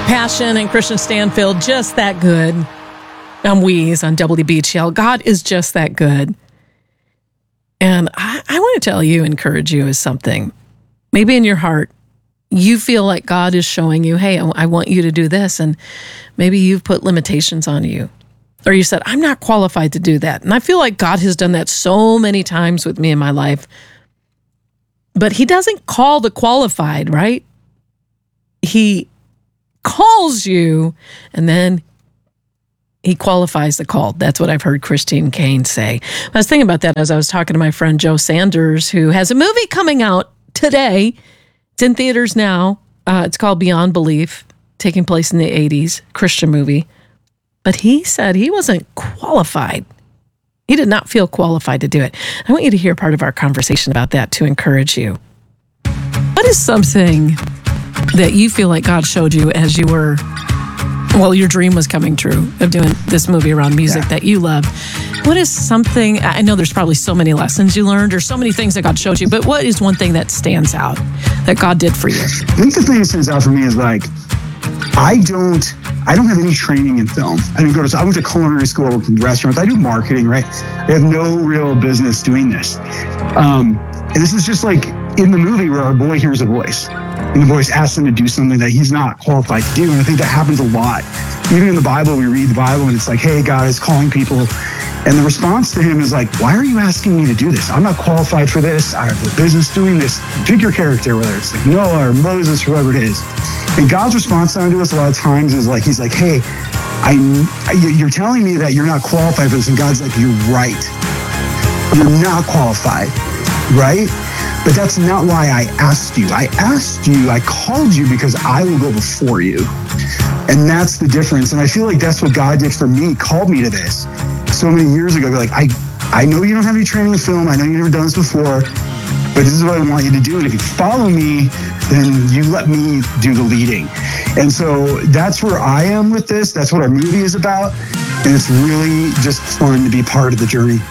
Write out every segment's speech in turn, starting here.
Passion and Christian Stanfield, just that good. I'm Weeze on WBGL. God is just that good. And I want to tell you, encourage you is something. Maybe in your heart, you feel like God is showing you, hey, I want you to do this. And maybe you've put limitations on you. Or you said, I'm not qualified to do that. And I feel like God has done that so many times with me in my life. But he doesn't call the qualified, right? He calls you, and then he qualifies the called. That's what I've heard Christine Caine say. I was thinking about that as I was talking to my friend Joe Sanders, who has a movie coming out today. It's in theaters now. It's called Beyond Belief, taking place in the 80s, Christian movie. But he said he wasn't qualified. He did not feel qualified to do it. I want you to hear part of our conversation about that to encourage you. What is something that you feel like God showed you as you were, well, your dream was coming true of doing this movie around music that you love? What is something, I know there's probably so many lessons you learned or so many things that God showed you, but what is one thing that stands out that God did for you? I think the thing that stands out for me is like, I don't have any training in film. I went to culinary school, I worked in restaurants. I do marketing, right? I have no real business doing this. And this is just like in the movie where our boy hears a voice. And the voice asks him to do something that he's not qualified to do. And I think that happens a lot. Even in the Bible, we read the Bible and it's like, hey, God is calling people. And the response to him is like, why are you asking me to do this? I'm not qualified for this. I have no business doing this. Pick your character, whether it's like Noah or Moses, whoever it is. And God's response to us a lot of times is like, he's like, hey, you're telling me that you're not qualified for this. And God's like, you're right. You're not qualified, right? But that's not why I asked you. I called you because I will go before you. And that's the difference. And I feel like that's what God did for me, called me to this so many years ago. Like, I know you don't have any training in film. I know you've never done this before, but this is what I want you to do. And if you follow me, then you let me do the leading. And so that's where I am with this. That's what our movie is about. And it's really just fun to be part of the journey.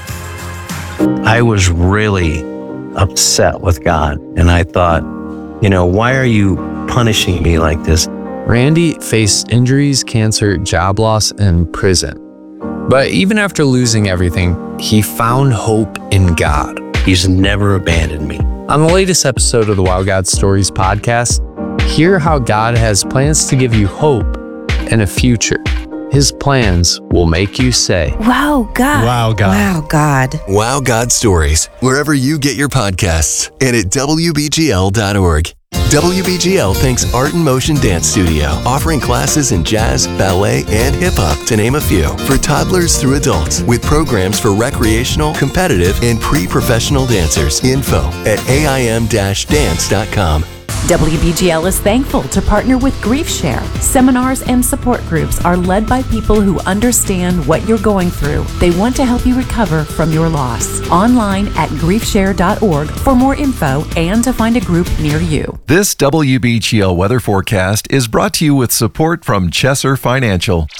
I was really upset with God. And I thought, why are you punishing me like this? Randy faced injuries, cancer, job loss, and prison. But even after losing everything, he found hope in God. He's never abandoned me. On the latest episode of the Wow God Stories podcast, hear how God has plans to give you hope and a future. His plans will make you say, Wow, God. Wow, God. Wow, God. Wow God Stories, wherever you get your podcasts, and at WBGL.org. WBGL thanks Art in Motion Dance Studio, offering classes in jazz, ballet, and hip-hop, to name a few, for toddlers through adults, with programs for recreational, competitive, and pre-professional dancers. Info at aim-dance.com. WBGL is thankful to partner with GriefShare. Seminars and support groups are led by people who understand what you're going through. They want to help you recover from your loss. Online at griefshare.org for more info and to find a group near you. This WBGL weather forecast is brought to you with support from Chesser Financial.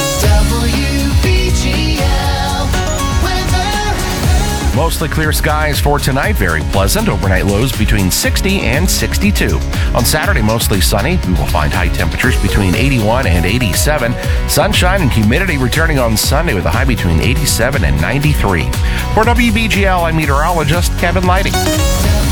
Mostly clear skies for tonight, very pleasant. Overnight lows between 60 and 62. On Saturday, mostly sunny. We will find high temperatures between 81 and 87. Sunshine and humidity returning on Sunday with a high between 87 and 93. For WBGL, I'm meteorologist Kevin Lighting.